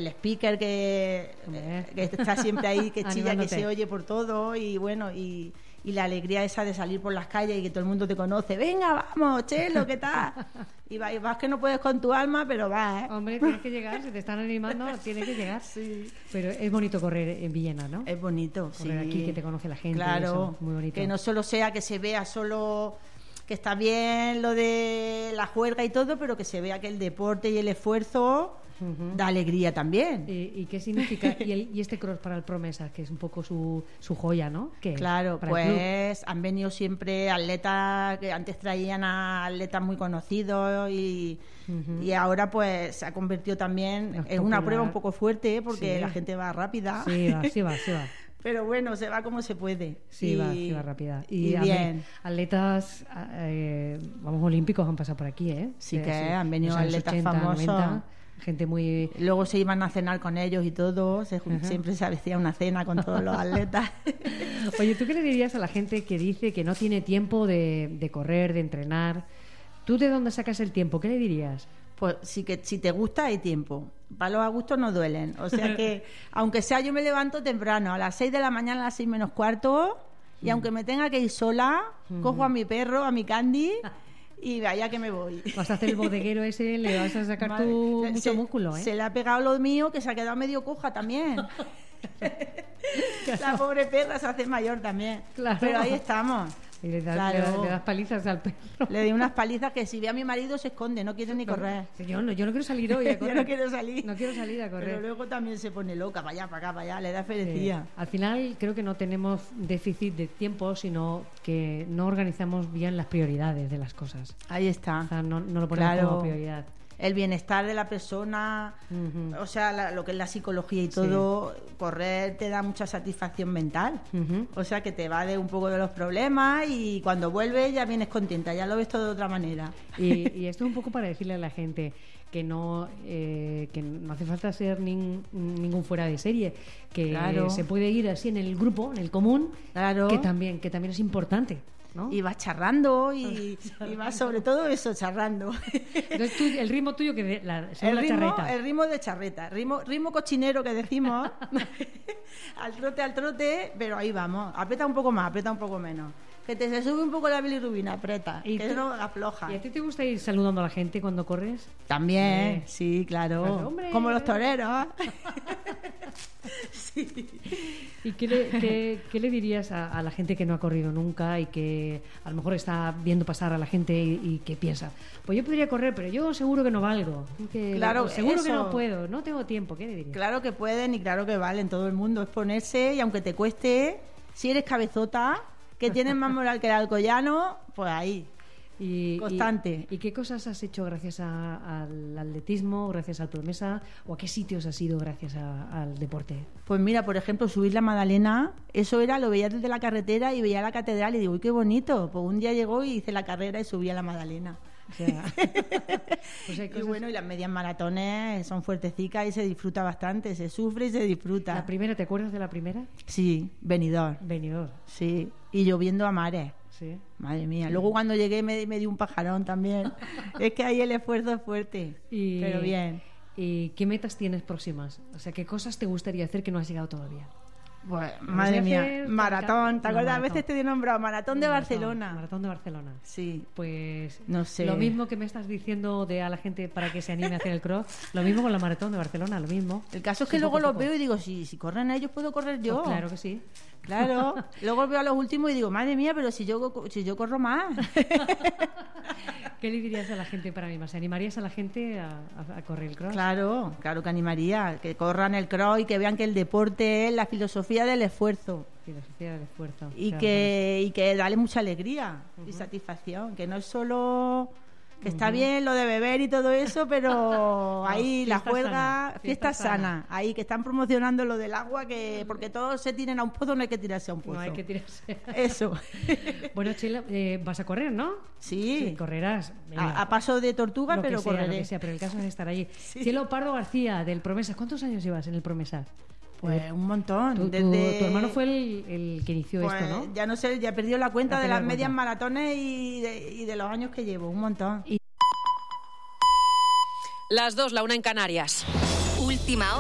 el speaker que está siempre ahí, que chilla, que se oye por todo, y bueno, y la alegría esa de salir por las calles y que todo el mundo te conoce. Venga, vamos, Chelo, ¿qué tal? Y vas que no puedes con tu alma, pero vas, ¿eh? Hombre, tienes que llegar, si te están animando, tienes que llegar. Sí. Pero es bonito correr en Villena, ¿no? Es bonito, correr aquí, que te conoce la gente. Claro, eso, muy bonito. Que no solo sea que se vea solo que está bien lo de la juerga y todo, pero que se vea que el deporte y el esfuerzo da alegría también. ¿Y qué significa? y este cross para el Promesas, que es un poco su joya, ¿no? Claro, pues han venido siempre atletas que antes traían a atletas muy conocidos y ahora pues se ha convertido también en una prueba un poco fuerte, porque la gente va rápida. Sí va. Pero bueno, se va como se puede. Sí va rápida. Y bien. Atletas, vamos, olímpicos han pasado por aquí, ¿eh? Sí, han venido atletas 80, famosos. 90, gente muy... Luego se iban a cenar con ellos y todo. Siempre se hacía una cena con todos los atletas. Oye, ¿tú qué le dirías a la gente que dice que no tiene tiempo de correr, de entrenar? ¿Tú de dónde sacas el tiempo? ¿Qué le dirías? Pues sí, que si te gusta hay tiempo. Palos a gusto no duelen. O sea que, aunque sea, yo me levanto temprano, a las 6 de la mañana, a las 6 menos cuarto, y aunque me tenga que ir sola, cojo a mi perro, a mi Candy, y vaya que me voy. Vas a hacer el bodeguero ese, le vas a sacar mucho músculo, ¿eh? Se le ha pegado lo mío, que se ha quedado medio coja también. La pobre perra se hace mayor también. Claro. Pero ahí estamos. Y le das palizas al perro. Le doy unas palizas que si ve a mi marido se esconde, no quiere ni correr. Yo no quiero salir hoy a correr. Yo no quiero salir. No quiero salir a correr. Pero luego también se pone loca, para allá, le da ferecía. Al final creo que no tenemos déficit de tiempo, sino que no organizamos bien las prioridades de las cosas. Ahí está. O sea, no lo ponemos como prioridad. El bienestar de la persona, o sea, lo que es la psicología y todo, correr te da mucha satisfacción mental. O sea, que te va de un poco de los problemas y cuando vuelves ya vienes contenta, ya lo ves todo de otra manera. Y esto es un poco para decirle a la gente que no hace falta ser ningún fuera de serie, que se puede ir así en el grupo, en el común, que también es importante, ¿no? Y vas charrando y vas sobre todo eso, charrando. Entonces el ritmo tuyo que la charreta. El ritmo de charreta, ritmo cochinero que decimos, al trote, pero ahí vamos, aprieta un poco más, aprieta un poco menos. Que te se sube un poco la bilirrubina, aprieta, que no afloja. ¿Y a ti te gusta ir saludando a la gente cuando corres? También, sí, claro. Como los toreros. Sí. ¿Y qué le dirías a la gente que no ha corrido nunca y que a lo mejor está viendo pasar a la gente y que piensa, pues yo podría correr, pero yo seguro que no valgo, claro, seguro que no puedo, no tengo tiempo? ¿Qué le dirías? Claro que pueden y claro que valen, todo el mundo es ponerse, y aunque te cueste, si eres cabezota, que tienes más moral que el alcoyano, pues ahí. Constante. ¿Y qué cosas has hecho gracias al atletismo, gracias al Promesa, o a qué sitios has ido gracias al deporte? Pues mira, por ejemplo, subir la Magdalena, eso lo veía desde la carretera y veía la catedral y digo, uy, qué bonito. Pues un día llegó y hice la carrera y subí a la Magdalena. O sea, y bueno, y las medias maratones son fuertecicas y se disfruta bastante, se sufre y se disfruta. ¿La primera, te acuerdas de la primera? Sí, Benidorm. Sí, y lloviendo a mares. Sí. Madre mía. Luego cuando llegué me dio un pajarón también. Es que ahí el esfuerzo es fuerte, pero bien. ¿Y qué metas tienes próximas? O sea, ¿qué cosas te gustaría hacer que no has llegado todavía? Pues, madre mía, maratón. ¿Te acuerdas? A veces te he nombrado Maratón de Barcelona. Maratón de Barcelona. Sí. Pues no sé. Lo mismo que me estás diciendo a la gente para que se anime a hacer el cross, lo mismo con la Maratón de Barcelona, lo mismo. El caso es que luego los veo y digo, si corren ellos, ¿puedo correr yo? Pues claro que sí. Claro. Luego veo a los últimos y digo, madre mía, pero si yo corro más. ¿Qué le dirías a la gente para animarse? ¿Animarías a la gente a correr el cross? Claro que animaría. Que corran el cross y que vean que el deporte es la filosofía del esfuerzo. Y que dale mucha alegría y satisfacción. Que no es solo... Que está bien lo de beber y todo eso, pero ahí la juerga, fiesta sana. Ahí que están promocionando lo del agua, que porque todos se tiren a un pozo, no hay que tirarse a un pozo. No hay que tirarse. Eso. Bueno, Chela, vas a correr, ¿no? Sí. Correrás. A paso de tortuga, pero correré. Lo que sea, pero el caso es estar allí. Sí. Chelo Pardo García, del Promesa. ¿Cuántos años llevas en el Promesa? Pues un montón. Tu hermano fue el que inició esto, ¿no? Ya no sé, ya perdió la cuenta de las medias maratones y de los años que llevo, un montón. Las 2, la 1 en Canarias. Última hora.